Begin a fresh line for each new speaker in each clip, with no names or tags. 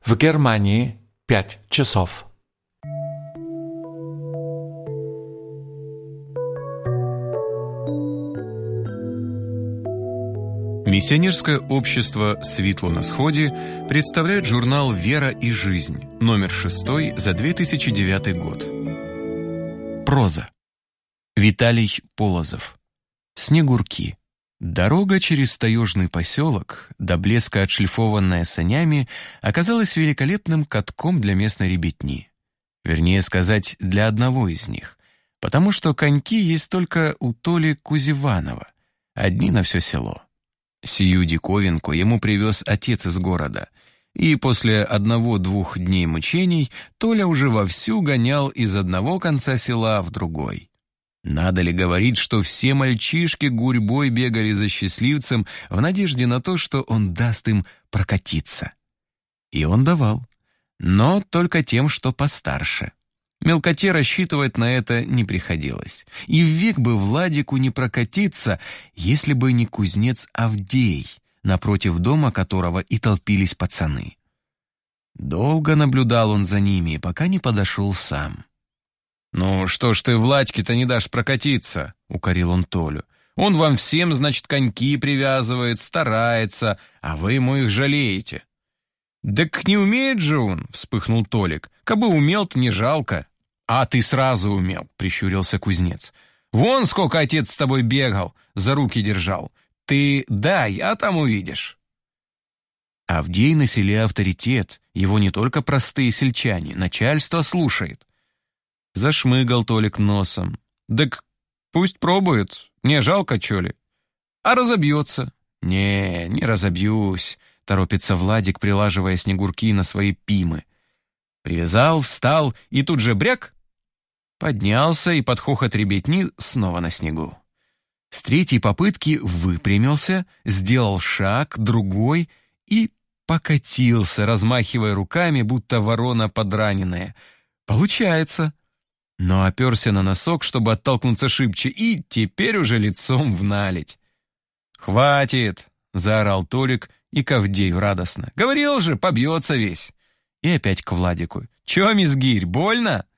В Германии 5 часов.
Миссионерское общество «Светло на сходе» представляет журнал «Вера и жизнь», номер 6 за 2009 год. Проза. Виталий Полозов. «Снегурки». Дорога через таежный поселок, до блеска отшлифованная санями, оказалась великолепным катком для местной ребятни. Вернее сказать, для одного из них, потому что коньки есть только у Толи Кузеванова, одни на все село. Сию диковинку ему привез отец из города, и после 1-2 дней мучений Толя уже вовсю гонял из одного конца села в другой. Надо ли говорить, что все мальчишки гурьбой бегали за счастливцем в надежде на то, что он даст им прокатиться. И он давал, но только тем, что постарше. Мелкоте рассчитывать на это не приходилось. И век бы Владику не прокатиться, если бы не кузнец Авдей, напротив дома которого и толпились пацаны. Долго наблюдал он за ними, пока не подошел сам. «Ну что ж ты Владьке-то не дашь прокатиться?» — укорил он Толю. «Он вам всем, значит, коньки привязывает, старается, а вы ему их жалеете». «Так не умеет же он!» — вспыхнул Толик. «Кабы умел-то не жалко». «А ты сразу умел!» — прищурился кузнец. «Вон сколько отец с тобой бегал, за руки держал. Ты дай, а там увидишь». Авдей на селе авторитет, его не только простые сельчане, начальство слушает. Зашмыгал Толик носом. «Так пусть пробует, не жалко, чё ли? А разобьется?» Не разобьюсь», — торопится Владик, прилаживая снегурки на свои пимы. Привязал, встал и тут же бряк. Поднялся и под хохот ребятни снова на снегу. С 3-й попытки выпрямился, сделал шаг, другой и покатился, размахивая руками, будто ворона подраненная. Получается. Но оперся на носок, чтобы оттолкнуться шибче, и теперь уже лицом в наледь. «Хватит!» — заорал Толик и к Авдею радостно. «Говорил же, побьется весь!» И опять к Владику. «Чё, мизгирь, больно?»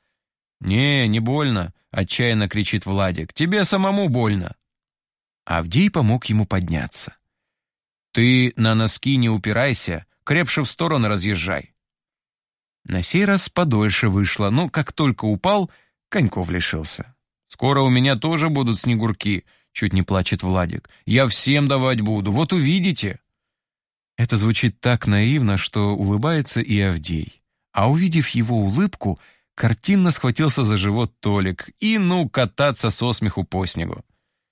«Не больно», — отчаянно кричит Владик. «Тебе самому больно». Авдей помог ему подняться. «Ты на носки не упирайся, крепше в сторону разъезжай». На сей раз подольше вышло, но как только упал, коньков лишился. «Скоро у меня тоже будут снегурки», — чуть не плачет Владик. «Я всем давать буду, вот увидите». Это звучит так наивно, что улыбается и Авдей. А увидев его улыбку, картинно схватился за живот Толик и, кататься со смеху по снегу.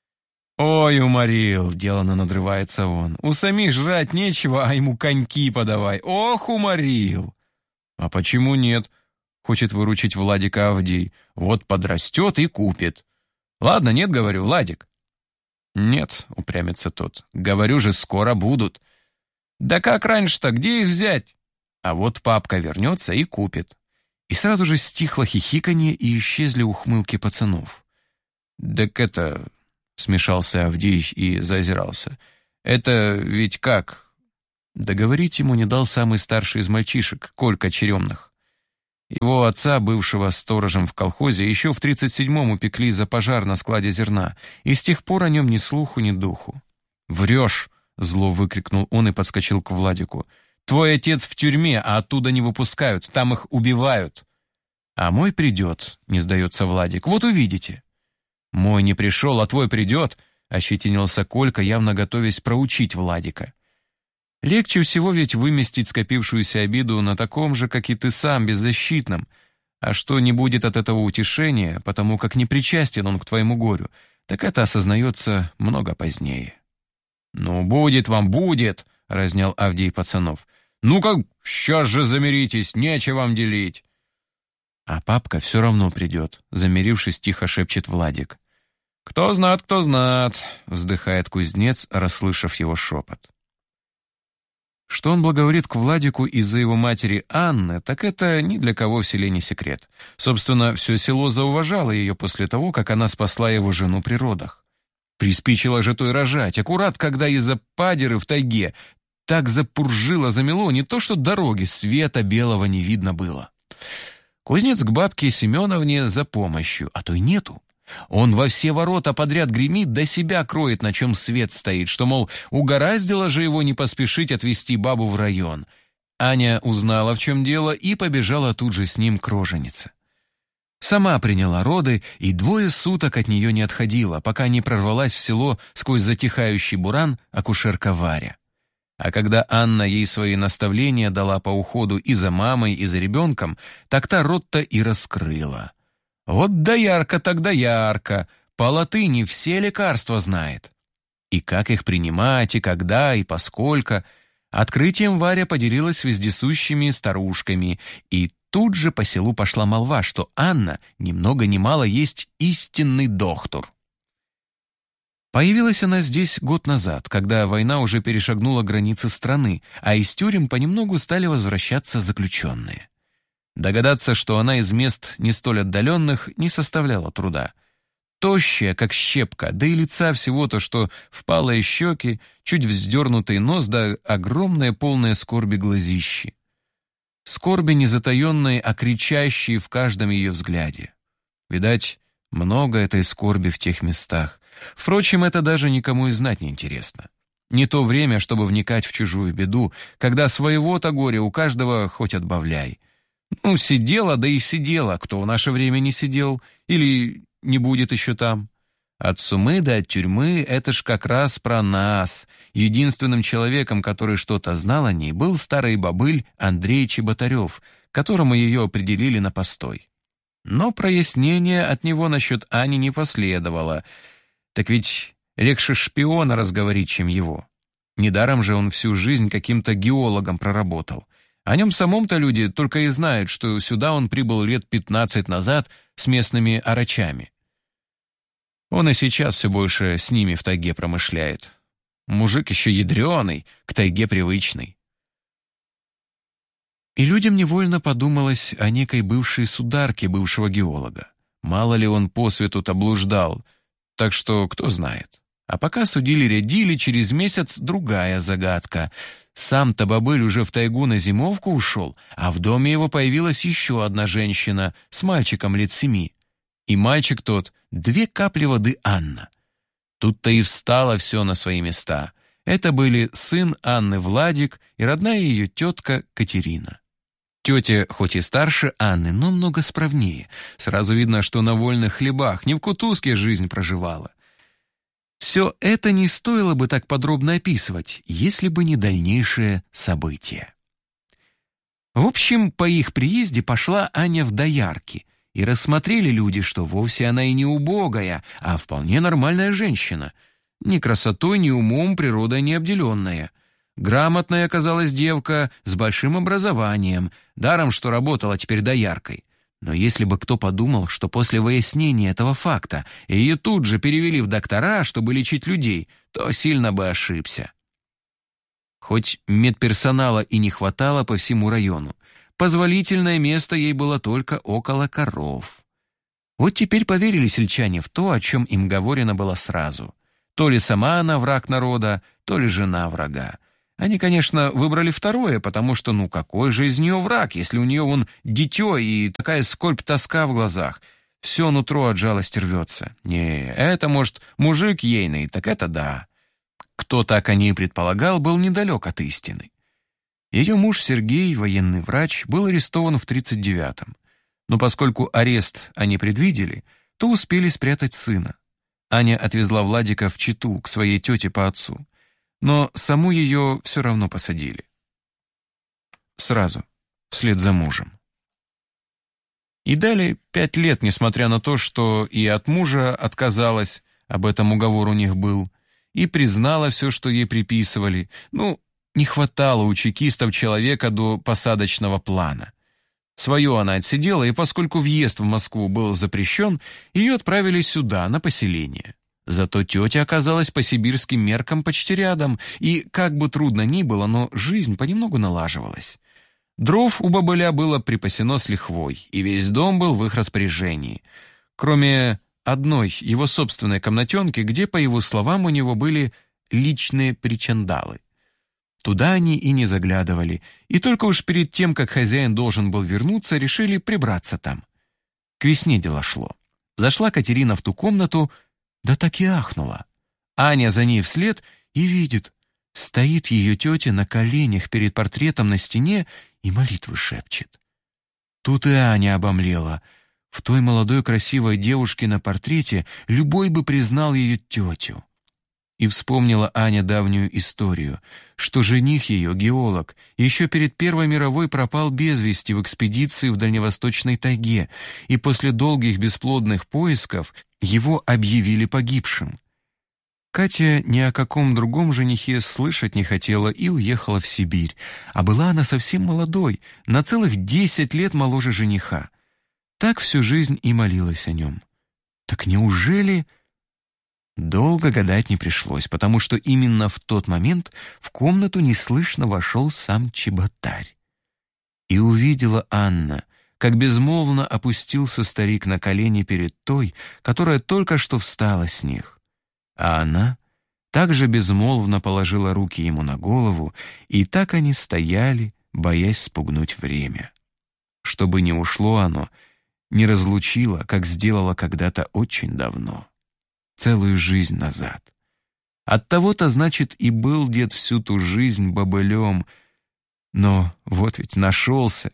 «Ой, уморил!» — деланно надрывается он. «У самих жрать нечего, а ему коньки подавай. Ох, уморил!» «А почему нет?» — хочет выручить Владика Авдей. «Вот подрастет и купит». «Ладно, нет, говорю, Владик». «Нет», — упрямится тот. «Говорю же, скоро будут». «Да как раньше-то, где их взять?» А вот папка вернется и купит. И сразу же стихло хихиканье и исчезли ухмылки пацанов. «Так это...» — смешался Авдей и заозирался. «Это ведь как?» Договорить ему не дал самый старший из мальчишек, Колька Черемных. Его отца, бывшего сторожем в колхозе, еще в 37-м упекли за пожар на складе зерна, и с тех пор о нем ни слуху, ни духу. «Врешь!» — зло выкрикнул он и подскочил к Владику. «Твой отец в тюрьме, а оттуда не выпускают, там их убивают». «А мой придет», — не сдается Владик, — «вот увидите». «Мой не пришел, а твой придет», — ощетинился Колька, явно готовясь проучить Владика. Легче всего ведь выместить скопившуюся обиду на таком же, как и ты сам, беззащитном. А что не будет от этого утешения, потому как не причастен он к твоему горю, так это осознается много позднее. «Ну, будет вам, будет!» — разнял Авдей пацанов. «Ну-ка, сейчас же замиритесь, нечего вам делить!» «А папка все равно придет», — замирившись, тихо шепчет Владик. «Кто знат, — вздыхает кузнец, расслышав его шепот. Что он благоволит к Владику из-за его матери Анны, так это ни для кого в селе не секрет. Собственно, все село зауважало ее после того, как она спасла его жену при родах. Приспичило же той рожать, аккурат, когда из-за падеры в тайге так запуржило, замело, не то что дороги, света белого не видно было. Кузнец к бабке Семеновне за помощью, а то и нету. Он во все ворота подряд гремит, да себя кроет, на чем свет стоит, что, мол, угораздило же его не поспешить отвезти бабу в район. Аня узнала, в чем дело, и побежала тут же с ним к роженице. Сама приняла роды, и 2 суток от нее не отходила, пока не прорвалась в село сквозь затихающий буран акушерка Варя. А когда Анна ей свои наставления дала по уходу и за мамой, и за ребенком, так та рот-то и раскрыла. Вот доярка так доярка, по латыни все лекарства знает. И как их принимать, и когда, и поскольку. Открытием Варя поделилась с вездесущими старушками, и тут же по селу пошла молва, что Анна ни много ни мало есть истинный доктор. Появилась она здесь год назад, когда война уже перешагнула границы страны, а из тюрем понемногу стали возвращаться заключенные. Догадаться, что она из мест не столь отдаленных, не составляло труда. Тощая, как щепка, да и лица всего-то, что впалые щеки, чуть вздернутый нос, да огромное полное скорби глазищи. Скорби не затаенные, а кричащие в каждом ее взгляде. Видать, много этой скорби в тех местах. Впрочем, это даже никому и знать не интересно. Не то время, чтобы вникать в чужую беду, когда своего-то горя у каждого хоть отбавляй. Ну, сидела, да и сидела, кто в наше время не сидел, или не будет еще там. От сумы до от тюрьмы — это ж как раз про нас. Единственным человеком, который что-то знал о ней, был старый бобыль Андрей Чеботарев, которому ее определили на постой. Но прояснения от него насчет Ани не последовало. Так ведь легче шпиона разговорить, чем его. Недаром же он всю жизнь каким-то геологом проработал. О нем самом-то люди только и знают, что сюда он прибыл лет 15 назад с местными орачами. Он и сейчас все больше с ними в тайге промышляет. Мужик еще ядреный, к тайге привычный. И людям невольно подумалось о некой бывшей сударке бывшего геолога. Мало ли он по свету-то блуждал, так что кто знает. А пока судили-рядили, через месяц другая загадка. Сам-то бобыль уже в тайгу на зимовку ушел, а в доме его появилась еще одна женщина с мальчиком лет 7. И мальчик тот — 2 капли воды Анна. Тут-то и встало все на свои места. Это были сын Анны Владик и родная ее тетка Катерина. Тетя хоть и старше Анны, но много справнее. Сразу видно, что на вольных хлебах, не в кутузке жизнь проживала. Все это не стоило бы так подробно описывать, если бы не дальнейшее событие. В общем, по их приезде пошла Аня в доярки, и рассмотрели люди, что вовсе она и не убогая, а вполне нормальная женщина. Ни красотой, ни умом природой не обделенная. Грамотная оказалась девка с большим образованием, даром, что работала теперь дояркой. Но если бы кто подумал, что после выяснения этого факта ее тут же перевели в доктора, чтобы лечить людей, то сильно бы ошибся. Хоть медперсонала и не хватало по всему району, позволительное место ей было только около коров. Вот теперь поверили сельчане в то, о чем им говорено было сразу. То ли сама она враг народа, то ли жена врага. Они, конечно, выбрали второе, потому что, какой же из нее враг, если у нее вон дитё и такая скорбь-тоска в глазах. Все нутро от жалости рвется. Не, это, может, мужик ейный, так это да. Кто так о ней предполагал, был недалек от истины. Ее муж Сергей, военный врач, был арестован в 1939-м. Но поскольку арест они предвидели, то успели спрятать сына. Аня отвезла Владика в Читу к своей тете по отцу. Но саму ее все равно посадили. Сразу, вслед за мужем. И дали 5 лет, несмотря на то, что и от мужа отказалась, об этом уговор у них был, и признала все, что ей приписывали. Не хватало у чекистов человека до посадочного плана. Свое она отсидела, и поскольку въезд в Москву был запрещен, ее отправили сюда, на поселение. Зато тетя оказалась по сибирским меркам почти рядом, и, как бы трудно ни было, но жизнь понемногу налаживалась. Дров у бобыля было припасено с лихвой, и весь дом был в их распоряжении, кроме одной его собственной комнатенки, где, по его словам, у него были личные причандалы. Туда они и не заглядывали, и только уж перед тем, как хозяин должен был вернуться, решили прибраться там. К весне дело шло. Зашла Катерина в ту комнату, да так и ахнула. Аня за ней вслед и видит, стоит ее тетя на коленях перед портретом на стене и молитвы шепчет. Тут и Аня обомлела. В той молодой красивой девушке на портрете любой бы признал ее тетю. И вспомнила Аня давнюю историю, что жених ее, геолог, еще перед Первой мировой пропал без вести в экспедиции в Дальневосточной тайге, и после долгих бесплодных поисков его объявили погибшим. Катя ни о каком другом женихе слышать не хотела и уехала в Сибирь, а была она совсем молодой, на целых 10 лет моложе жениха. Так всю жизнь и молилась о нем. Так неужели... Долго гадать не пришлось, потому что именно в тот момент в комнату неслышно вошел сам Чеботарь. И увидела Анна, как безмолвно опустился старик на колени перед той, которая только что встала с них. А она также безмолвно положила руки ему на голову, и так они стояли, боясь спугнуть время. Чтобы не ушло оно, не разлучило, как сделала когда-то очень давно. Целую жизнь назад. Оттого-то, значит, и был дед всю ту жизнь бобылем. Но вот ведь нашелся.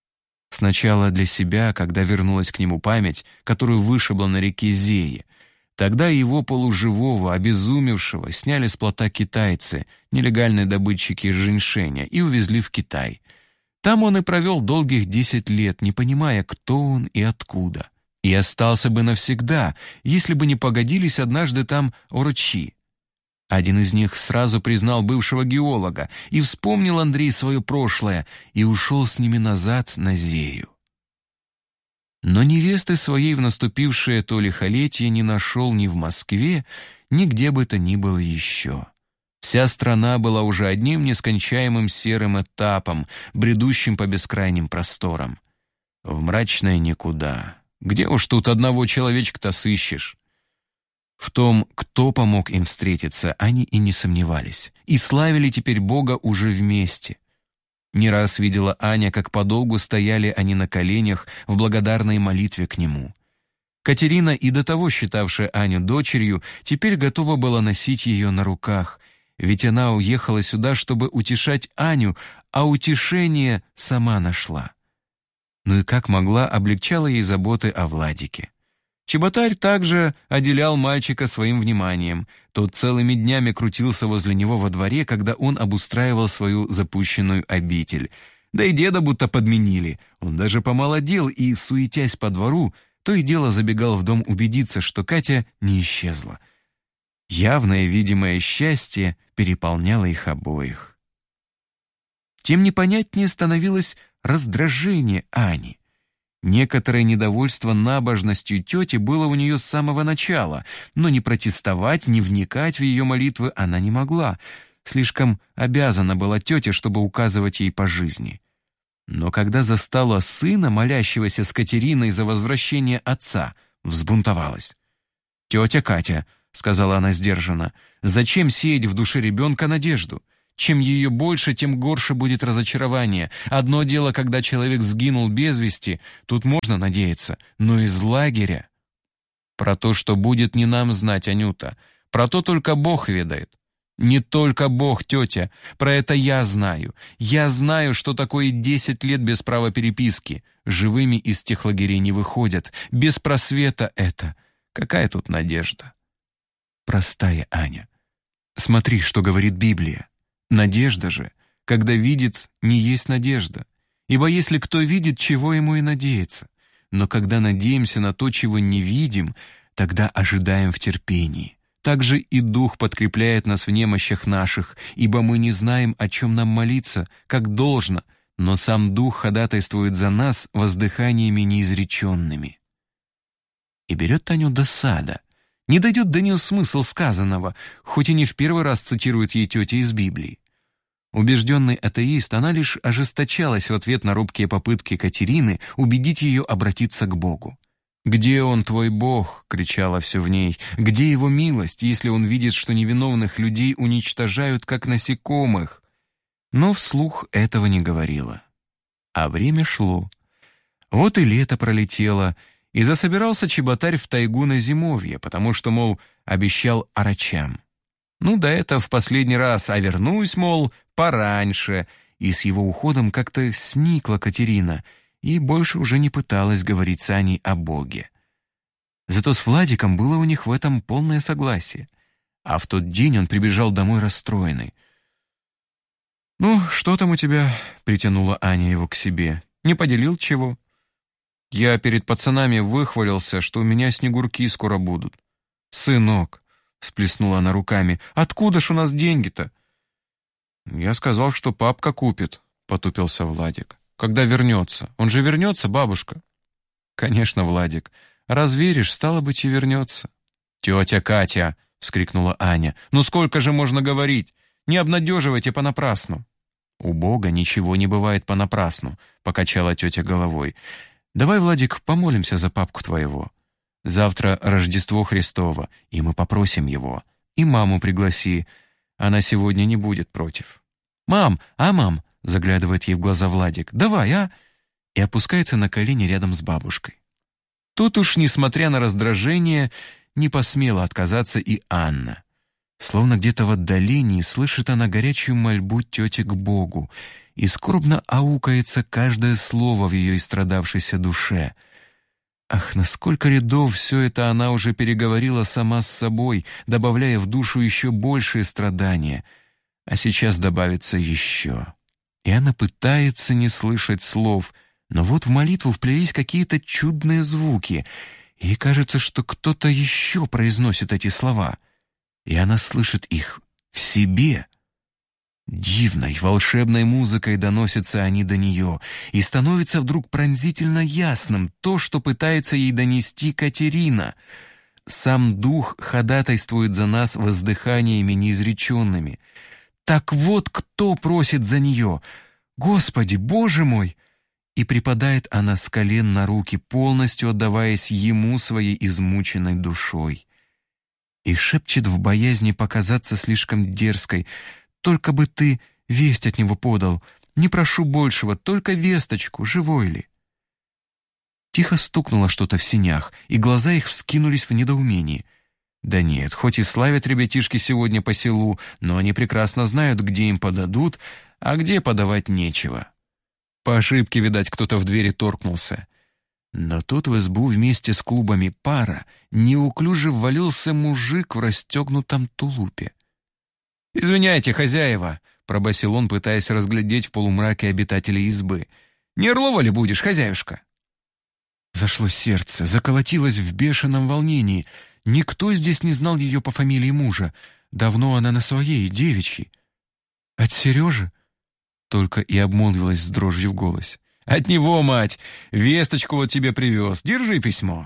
Сначала для себя, когда вернулась к нему память, которую вышибла на реке Зее. Тогда его полуживого, обезумевшего, сняли с плота китайцы, нелегальные добытчики женьшеня, и увезли в Китай. Там он и провел долгих 10 лет, не понимая, кто он и откуда. И остался бы навсегда, если бы не погодились однажды там орочи. Один из них сразу признал бывшего геолога, и вспомнил Андрей свое прошлое, и ушел с ними назад на Зею. Но невесты своей в наступившее то лихолетие не нашел ни в Москве, ни где бы то ни было еще. Вся страна была уже одним нескончаемым серым этапом, бредущим по бескрайним просторам. В мрачное никуда. Где уж тут одного человечка-то сыщешь? В том, кто помог им встретиться, они и не сомневались, и славили теперь Бога уже вместе. Не раз видела Аня, как подолгу стояли они на коленях в благодарной молитве к нему. Катерина, и до того считавшая Аню дочерью, теперь готова была носить ее на руках, ведь она уехала сюда, чтобы утешать Аню, а утешение сама нашла. Ну и как могла, облегчала ей заботы о Владике. Чеботарь также отделял мальчика своим вниманием. Тот целыми днями крутился возле него во дворе, когда он обустраивал свою запущенную обитель. Да и деда будто подменили. Он даже помолодел и, суетясь по двору, то и дело забегал в дом убедиться, что Катя не исчезла. Явное видимое счастье переполняло их обоих. Тем непонятнее становилось раздражение Ани. Некоторое недовольство набожностью тети было у нее с самого начала, но ни протестовать, ни вникать в ее молитвы она не могла. Слишком обязана была тете, чтобы указывать ей по жизни. Но когда застала сына, молящегося с Катериной за возвращение отца, взбунтовалась. «Тетя Катя», — сказала она сдержанно, — «зачем сеять в душе ребенка надежду? Чем ее больше, тем горше будет разочарование. Одно дело, когда человек сгинул без вести, тут можно надеяться, но из лагеря...» «Про то, что будет, не нам знать, Анюта. Про то только Бог ведает». «Не только Бог, тетя. Про это я знаю. Я знаю, что такое 10 лет без права переписки. Живыми из тех лагерей не выходят. Без просвета это. Какая тут надежда?» «Простая, Аня. Смотри, что говорит Библия. Надежда же, когда видит, не есть надежда. Ибо если кто видит, чего ему и надеяться. Но когда надеемся на то, чего не видим, тогда ожидаем в терпении. Также и Дух подкрепляет нас в немощах наших, ибо мы не знаем, о чем нам молиться, как должно, но сам Дух ходатайствует за нас воздыханиями неизреченными». И берет Таню досада. Не дойдет до нее смысл сказанного, хоть и не в первый раз цитирует ей тетя из Библии. Убежденный атеист, она лишь ожесточалась в ответ на робкие попытки Катерины убедить ее обратиться к Богу. «Где он, твой Бог?» — кричала все в ней. «Где его милость, если он видит, что невиновных людей уничтожают, как насекомых?» но вслух этого не говорила. А время шло. Вот и лето пролетело, и засобирался чеботарь в тайгу на зимовье, потому что, мол, обещал орачам. Ну да это в последний раз, а вернусь, мол, пораньше, и с его уходом как-то сникла Катерина и больше уже не пыталась говорить с Аней о Боге. Зато с Владиком было у них в этом полное согласие. А в тот день он прибежал домой расстроенный. «Ну, что там у тебя?» — притянула Аня его к себе. «Не поделил чего?» «Я перед пацанами выхвалился, что у меня снегурки скоро будут». «Сынок», — всплеснула она руками, — «откуда ж у нас деньги-то?» «Я сказал, что папка купит», — потупился Владик. «Когда вернется? Он же вернется, бабушка?» «Конечно, Владик. Раз веришь, стало быть, и вернется». «Тетя Катя!» — вскрикнула Аня. «Ну сколько же можно говорить? Не обнадеживайте понапрасну». «У Бога ничего не бывает понапрасну», — покачала тетя головой. «Давай, Владик, помолимся за папку твоего. Завтра Рождество Христово, и мы попросим его. И маму пригласи, она сегодня не будет против». «Мам, мам!» — заглядывает ей в глаза Владик. «Давай, а?» И опускается на колени рядом с бабушкой. Тут уж, несмотря на раздражение, не посмела отказаться и Анна. Словно где-то в отдалении слышит она горячую мольбу тети к Богу, и скорбно аукается каждое слово в ее истрадавшейся душе. Ах, на сколько рядов все это она уже переговорила сама с собой, добавляя в душу еще большие страдания. А сейчас добавится еще. И она пытается не слышать слов, но вот в молитву вплелись какие-то чудные звуки, и ей кажется, что кто-то еще произносит эти слова. И она слышит их в себе. Дивной, волшебной музыкой доносятся они до нее, и становится вдруг пронзительно ясным то, что пытается ей донести Катерина. Сам Дух ходатайствует за нас воздыханиями неизреченными. Так вот кто просит за нее? Господи, Боже мой! И припадает она с колен на руки, полностью отдаваясь Ему своей измученной душой. И шепчет в боязни показаться слишком дерзкой: «Только бы ты весть от него подал, не прошу большего, только весточку, живой ли?» Тихо стукнуло что-то в сенях, и глаза их вскинулись в недоумении. Да нет, хоть и славят ребятишки сегодня по селу, но они прекрасно знают, где им подадут, а где подавать нечего. По ошибке, видать, кто-то в двери торкнулся. Но тут в избу вместе с клубами пара неуклюже ввалился мужик в расстегнутом тулупе. «Извиняйте, хозяева», — пробасил он, пытаясь разглядеть в полумраке обитателей избы. «Не Орлова ли будешь, хозяюшка?» Зашло сердце, заколотилось в бешеном волнении. Никто здесь не знал ее по фамилии мужа. Давно она на своей, девичьей. «От Сережи?» — только и обмолвилась с дрожью в голосе. «От него, мать! Весточку вот тебе привез. Держи письмо».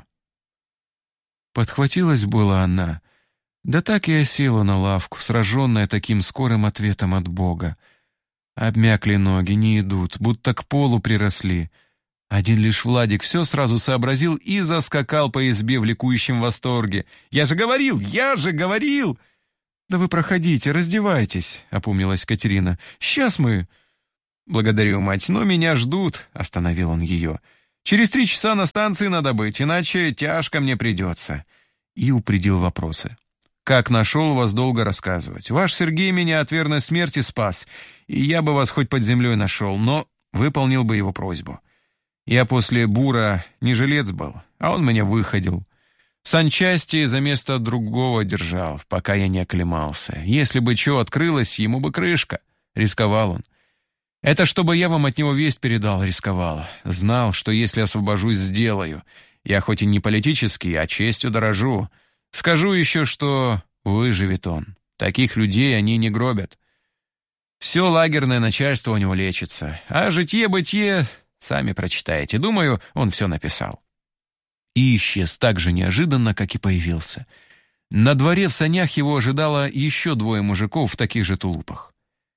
Подхватилась была она, да так и осела на лавку, сраженная таким скорым ответом от Бога. Обмякли ноги, не идут, будто к полу приросли. Один лишь Владик все сразу сообразил и заскакал по избе в ликующем восторге. «Я же говорил! Я же говорил!» «Да вы проходите, раздевайтесь», — опомнилась Катерина. «Сейчас мы...» «Благодарю, мать, но меня ждут», — остановил он ее. «Через 3 часа на станции надо быть, иначе тяжко мне придется». И упредил вопросы. «Как нашел вас, долго рассказывать. Ваш Сергей меня от верной смерти спас, и я бы вас хоть под землей нашел, но выполнил бы его просьбу. Я после бура не жилец был, а он меня выходил. В санчасти за место другого держал, пока я не оклемался. Если бы что открылось, ему бы крышка». Рисковал он. «Это чтобы я вам от него весть передал», — рисковал. Знал, что если освобожусь, сделаю. Я хоть и не политический, а честью дорожу. Скажу еще, что выживет он. Таких людей они не гробят. Все лагерное начальство у него лечится. А житье-бытие сами прочитаете. Думаю, он все написал». И исчез так же неожиданно, как и появился. На дворе в санях его ожидало еще 2 мужиков в таких же тулупах.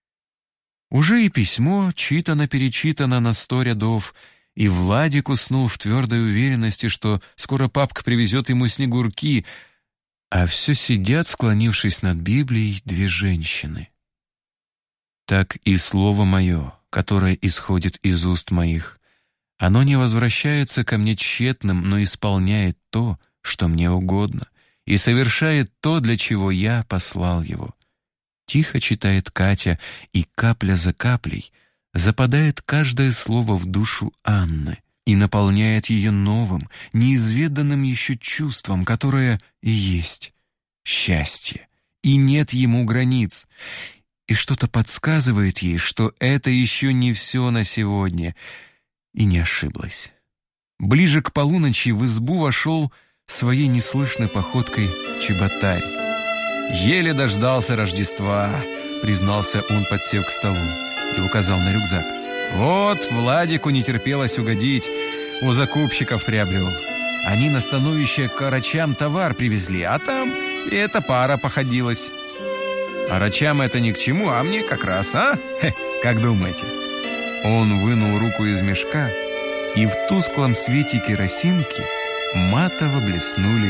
Уже и письмо читано-перечитано на 100 рядов, и Владик уснул в твердой уверенности, что скоро папка привезет ему снегурки, а все сидят, склонившись над Библией, 2 женщины. так и слово мое, которое исходит из уст моих, оно не возвращается ко мне тщетным, но исполняет то, что мне угодно, и совершает то, для чего я послал его». Тихо читает Катя, и капля за каплей западает каждое слово в душу Анны и наполняет ее новым, неизведанным еще чувством, которое и есть счастье, и нет ему границ. И что-то подсказывает ей, что это еще не все на сегодня, и не ошиблась. Ближе к полуночи в избу вошел своей неслышной походкой чеботарь. «Еле дождался Рождества», — признался он, подсев к столу и указал на рюкзак. «Вот, Владику не терпелось угодить, у закупщиков приобрел. Они на становище к Карачам товар привезли, а там и эта пара походилась. Арачам это ни к чему, а мне как раз, а? Как думаете?» Он вынул руку из мешка, и в тусклом свете керосинки матово блеснули